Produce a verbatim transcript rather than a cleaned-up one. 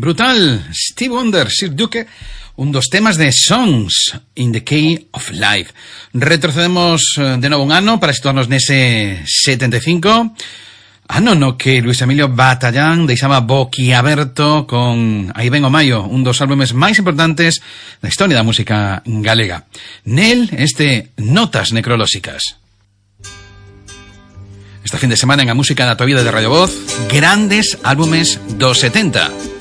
brutal. Steve Wonder, Sir Duke, un dos temas de Songs in the Key of Life. Retrocedemos de novo un ano para situarnos nese setenta e cinco. Ano no que Luis Emilio Batallán deixaba boquiaberto con Aí ven o Maio, un dos álbumes máis importantes da historia da música galega. Nel, este Notas Necrolóxicas. Esta fin de semana en a música da tua vida de Radio Voz, grandes álbumes dos setenta.